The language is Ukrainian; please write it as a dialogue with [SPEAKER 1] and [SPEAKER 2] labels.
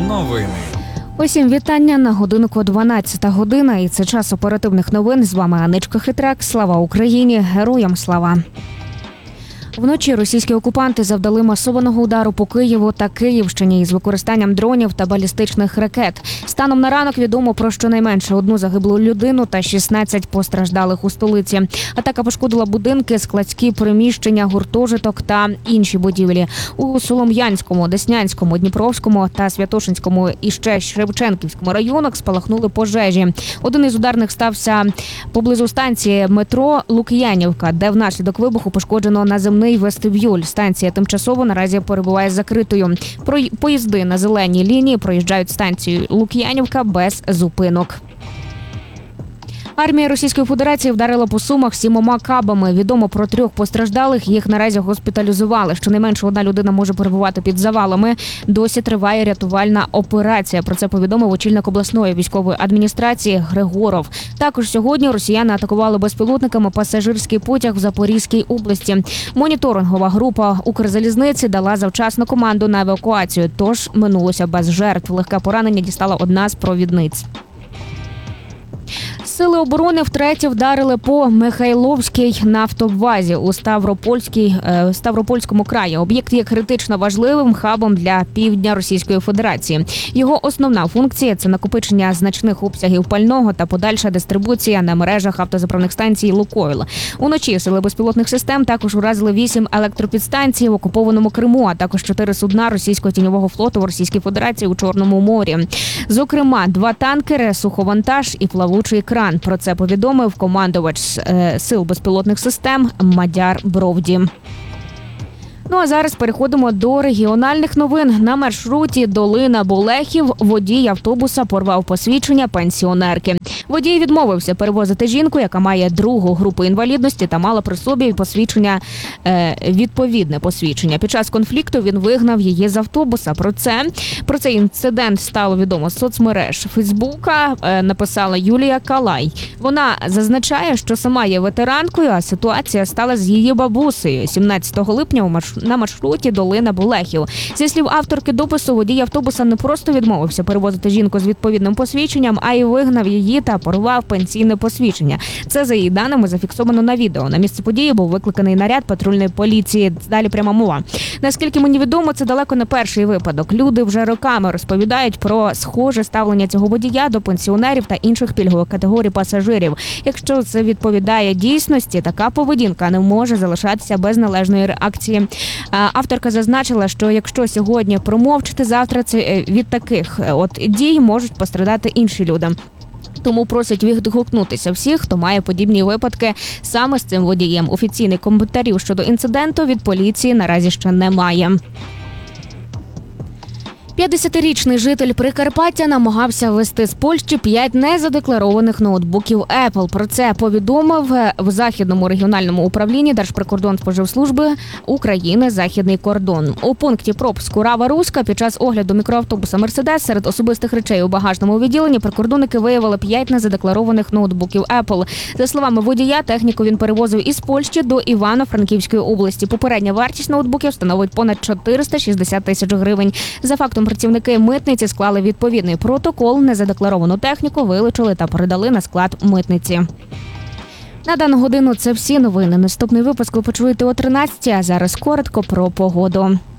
[SPEAKER 1] Новини.
[SPEAKER 2] Усім вітання на годинку 12 година. І це час оперативних новин. З вами Аничка Хитрак. Слава Україні! Героям слава! Вночі російські окупанти завдали масованого удару по Києву та Київщині із використанням дронів та балістичних ракет. Станом на ранок відомо про щонайменше одну загиблу людину та 16 постраждалих у столиці. Атака пошкодила будинки, складські приміщення, гуртожиток та інші будівлі. У Солом'янському, Деснянському, Дніпровському та Святошинському і ще Шевченківському районах спалахнули пожежі. Один із ударних стався поблизу станції метро Лук'янівка, де внаслідок вибуху пошкоджено наземний вестибюль. Станція тимчасово наразі перебуває закритою. Поїзди на зеленій лінії проїжджають станцію Лук'янівка без зупинок. Армія Російської Федерації вдарила по Сумах 7 кабами. Відомо про 3 постраждалих, їх наразі госпіталізували. Щонайменше одна людина може перебувати під завалами. Досі триває рятувальна операція. Про це повідомив очільник обласної військової адміністрації Григоров. Також сьогодні росіяни атакували безпілотниками пасажирський потяг в Запорізькій області. Моніторингова група Укрзалізниці дала завчасно команду на евакуацію, тож минулося без жертв. Легке поранення дістала одна з провідниць. Сили оборони втретє вдарили по Михайловській нафтобазі у Ставропольському краї. Об'єкт є критично важливим хабом для півдня Російської Федерації. Його основна функція – це накопичення значних обсягів пального та подальша дистрибуція на мережах автозаправних станцій «Лукойл». Уночі сили безпілотних систем також уразили 8 електропідстанцій в окупованому Криму, а також 4 судна Російського тіньового флоту в Російській Федерації у Чорному морі. Зокрема, 2 танкери, суховантаж і плавучий кран. Про це повідомив командувач сил безпілотних систем Мадяр Бровді. Ну а зараз переходимо до регіональних новин. На маршруті Долина-Болехів водій автобуса порвав посвідчення пенсіонерки. Водій відмовився перевозити жінку, яка має 2-гу групу інвалідності та мала при собі відповідне посвідчення. Під час конфлікту він вигнав її з автобуса. Про цей інцидент стало відомо з соцмереж. Фейсбука написала Юлія Калай. Вона зазначає, що сама є ветеранкою, а ситуація стала з її бабусею 17 липня на маршруті Долина-Болехів. Зі слів авторки допису, водій автобуса не просто відмовився перевозити жінку з відповідним посвідченням, а й вигнав її та порвав пенсійне посвідчення. Це, за її даними, зафіксовано на відео. На місце події був викликаний наряд патрульної поліції. Далі пряма мова. Наскільки мені відомо, це далеко не перший випадок. Люди вже роками розповідають про схоже ставлення цього водія до пенсіонерів та інших пільгових категорій пасажирів. Якщо це відповідає дійсності, така поведінка не може залишатися без належної реакції. Авторка зазначила, що якщо сьогодні промовчати, завтра це від таких дій можуть пострадати інші люди. Тому просить відгукнутися всіх, хто має подібні випадки саме з цим водієм. Офіційних коментарів щодо інциденту від поліції наразі ще немає. 50-річний житель Прикарпаття намагався ввести з Польщі 5 незадекларованих ноутбуків Apple. Про це повідомив в Західному регіональному управлінні Держприкордонспоживслужби України «Західний кордон». У пункті пропуску Рава-Руська під час огляду мікроавтобуса «Мерседес» серед особистих речей у багажному відділенні прикордонники виявили 5 незадекларованих ноутбуків Apple. За словами водія, техніку він перевозив із Польщі до Івано-Франківської області. Попередня вартість ноутбуків становить понад 460 тисяч гривень. За фактом працівники митниці склали відповідний протокол, незадекларовану техніку вилучили та передали на склад митниці. На дану годину це всі новини. Наступний випуск ви почуєте о 13-й, а зараз коротко про погоду.